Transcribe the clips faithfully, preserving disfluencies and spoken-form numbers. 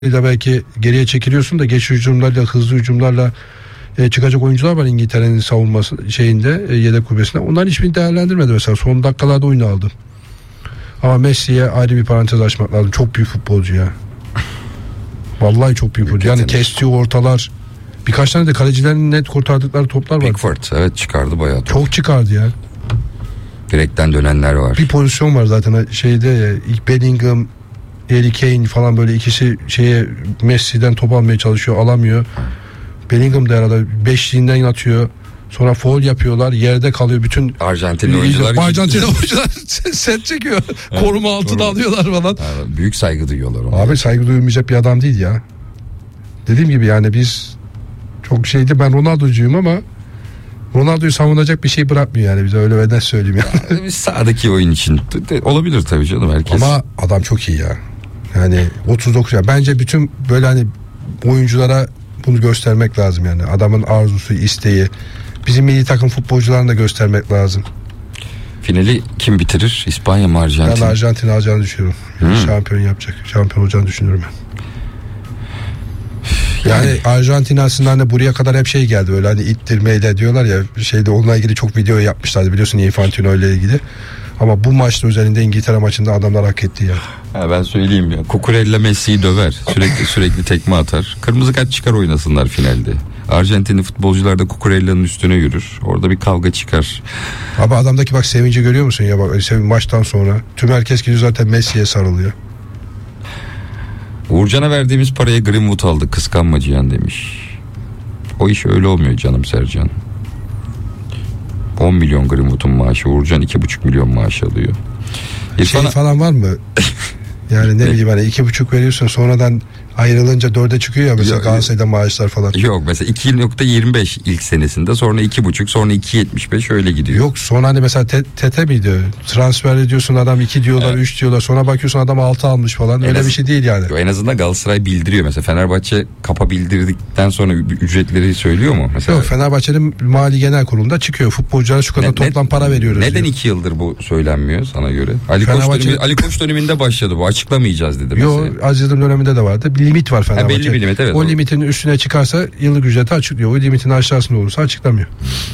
da belki geriye çekiliyorsun da geç hücumlarla, hızlı hücumlarla e, çıkacak oyuncular var İngiltere'nin savunması şeyinde, e, yedek kulübesinde. Onların hiçbirini değerlendirmedi mesela. Son dakikalarda oyunu aldı. Ama Messi'ye ayrı bir parantez açmak lazım. Çok büyük futbolcu ya. Vallahi çok büyük futbolcu. Yani kestiği ortalar, birkaç tane de kalecilerin net kurtardıkları toplar var. Pickford evet çıkardı bayağı top. Çok çıkardı ya. Direkten dönenler var. Bir pozisyon var zaten şeyde, ilk Bellingham, Harry Kane falan böyle ikisi şeye Messi'den top almaya çalışıyor, alamıyor. Bellingham da arada beşliğinden atıyor. Sonra foul yapıyorlar, yerde kalıyor bütün Arjantinli oyuncular. Arjantinli oyuncular set çekiyor. Evet, koruma altına koruma. alıyorlar falan. Evet, büyük saygı duyuyorlar ona. Abi saygı duyulmayacak bir adam değil ya. Dediğim gibi yani biz çok şeydi, ben Ronaldo'cuyum ama Ronaldo'yu savunacak bir şey bırakmıyor yani bize, öyle ve ne söyleyeyim yani. yani sahadaki oyun için olabilir tabii canım, herkes. Ama adam çok iyi ya. Yani otuz dokuz ya. Bence bütün böyle hani oyunculara bunu göstermek lazım yani. Adamın arzusu, isteği. Bizim milli takım futbolcularını da göstermek lazım. Finali kim bitirir? İspanya mı, Arjantin? Ben Arjantin alacağını düşünüyorum. Hmm. Şampiyon yapacak. Şampiyon olacağını düşünüyorum ben. Yani, yani Arjantin aslında hani buraya kadar hep şey geldi, öyle hani ittirmeyle diyorlar ya, şeyde onunla ilgili çok video yapmışlardı biliyorsun, Infantino ile ilgili. Ama bu maçta özelinde İngiltere maçında adamlar hak etti ya. Ha ben söyleyeyim ya. Cucurella Messi'yi döver. Sürekli sürekli tekme atar. Kırmızı kart çıkar, oynasınlar finalde. Arjantinli futbolcular da Cucurella'nın üstüne yürür. Orada bir kavga çıkar. Abi adamdaki bak sevinci görüyor musun ya, bak sevin maçtan sonra. Tüm herkes gidiyor zaten Messi'ye sarılıyor. Uğurcan'a verdiğimiz paraya Greenwood aldı, kıskanma Cihan demiş. O iş öyle olmuyor canım Sercan. on milyon Greenwood'un maaşı, Uğurcan iki buçuk milyon maaş alıyor. İrfan'a... Şey falan var mı? Yani ne bileyim hani iki buçuk veriyorsun, sonradan ayrılınca dörde çıkıyor ya mesela Galatasaray'da maaşlar falan. Yok mesela iki nokta yirmi beş ilk senesinde, sonra iki buçuk, sonra iki yetmiş beş öyle gidiyor. Yok sonra hani mesela te- Tete miydi? Transfer ediyorsun, adam iki diyorlar, üç evet. diyorlar, sonra bakıyorsun adam altı almış falan, en öyle az, bir şey değil yani. En azından Galatasaray bildiriyor mesela, Fenerbahçe kapa bildirdikten sonra ücretleri söylüyor mu? Mesela... Yok, Fenerbahçe'nin Mali Genel Kurulu'nda çıkıyor, futbolculara şu kadar ne, toplam ne, para veriyoruz. Neden diyor. iki yıldır bu söylenmiyor sana göre? Ali Koç, Fenerbahçe... dönemi, Ali Koç döneminde başladı bu, açıklamayacağız dedi mesela. Yok, Aziz Yıldırım döneminde de vardı. Bir limit var Fenerbahçe. Ha, belli bir limit, evet. O limitin üstüne çıkarsa yıllık ücreti açıklıyor. O limitin aşağısında olursa açıklamıyor.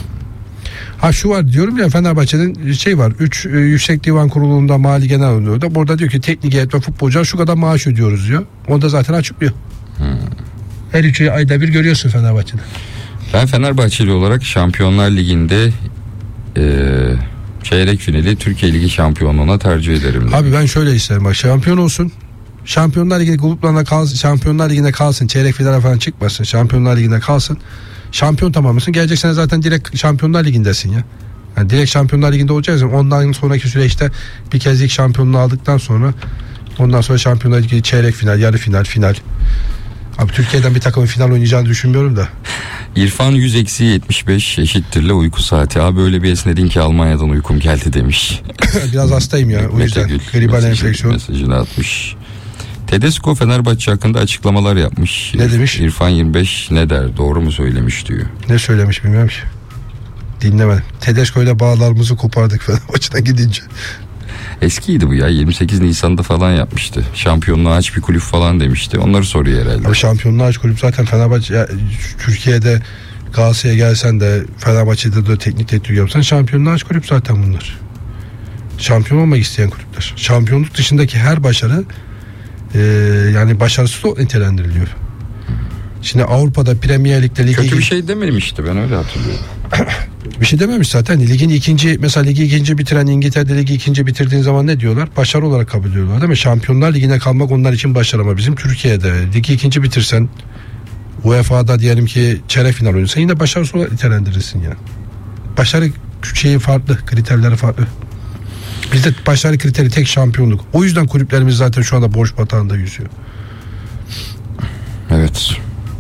Ha şu var diyorum ya, Fenerbahçe'nin şey var. üç e, Yüksek Divan Kurulu'nda Mali Genel oluyor. Burada diyor ki teknik heyet ve futbolcular şu kadar maaş ödüyoruz diyor. Onu da zaten açıklıyor. Hmm. Her üç ayda bir görüyorsun Fenerbahçe'de. Ben Fenerbahçeli olarak Şampiyonlar Ligi'nde eee çeyrek finali Türkiye Ligi şampiyonluğuna tercih ederim. Abi ben şöyle isterim, bak şampiyon olsun. Şampiyonlar Ligi'nde gruplarında kalsın, Şampiyonlar Ligi'nde kalsın, çeyrek finale falan çıkmasın, Şampiyonlar Ligi'nde kalsın. Şampiyon tamamlasın. Gelecek sene zaten direkt Şampiyonlar Ligi'ndesin ya. Yani direkt Şampiyonlar Ligi'nde olacaksın. Ondan sonraki süreçte bir kez ilk şampiyonluğu aldıktan sonra ondan sonra Şampiyonlar Ligi çeyrek final, yarı final, final. Abi Türkiye'den bir takımın final oynayacağını düşünmüyorum da. İrfan yüz eksi yetmiş beş eşittirle uyku saati. Abi öyle bir esnedin ki Almanya'dan uykum geldi demiş. Biraz hastayım ya o yüzden. Gribal enfeksiyon. Mesajını atmış. Tedesco Fenerbahçe hakkında açıklamalar yapmış. Ne demiş? İrfan yirmi beş ne der? Doğru mu söylemiş diyor. Ne söylemiş bilmiyorum ki. Dinlemedim. Tedesco ile bağlarımızı kopardık Fenerbahçe'den gidince. Eskiydi bu ya, yirmi sekiz Nisan'da falan yapmıştı. Şampiyonluğu aç bir kulüp falan demişti. Onları soruyor herhalde. Abi şampiyonluğu aç kulüp zaten Fenerbahçe ya, Türkiye'de Galatasaray'a gelsen de Fenerbahçe'de de teknik direktör yapsan şampiyonluğu aç kulüp zaten bunlar. Şampiyon olmak isteyen kulüpler. Şampiyonluk dışındaki her başarı e, yani başarısız o nitelendiriliyor. Şimdi Avrupa'da Premier Lig'de ligi... Kötü bir şey dememişti, ben öyle hatırlıyorum. Bir şey dememiş zaten. Ligin ikinci, mesela ligi ikinci bitiren, İngiltere'de ligi ikinci bitirdiğin zaman ne diyorlar? Başarı olarak kabul ediyorlar değil mi? Şampiyonlar Ligi'ne kalmak onlar için başarı, ama bizim Türkiye'de ligi ikinci bitirsen, U E F A'da diyelim ki çeyrek final oynuyorsan yine başarısız olarak nitelendirirsin yani. Başarı şeyi farklı, kriterleri farklı. Bizde başarı kriteri tek şampiyonluk. O yüzden kulüplerimiz zaten şu anda borç batağında yüzüyor. Evet.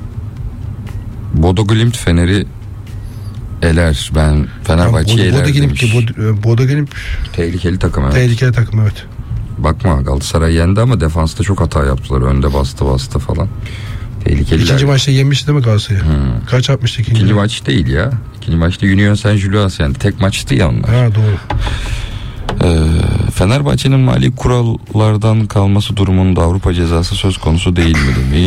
Bodo Glimt Fener'i eler. Ben Fenerbahçe'yi eler Bodo demiş. Bodo, Bodo Glimt tehlikeli takım, evet. Tehlikeli takım, evet. Bakma, Galatasaray yendi ama defansta çok hata yaptılar. Önde bastı bastı falan. Tehlikeliler. İkinci maçta yemişti değil mi Galatasaray'ı? Hmm. Kaç atmıştı ikinci? İkinci maç değil ya. İkinci maçta Union Saint-Gilloise yani. Tek maçtı ya onlar. Ha doğru. Ee, Fenerbahçe'nin mali kurallardan kalması durumunda Avrupa cezası söz konusu değil mi demeyi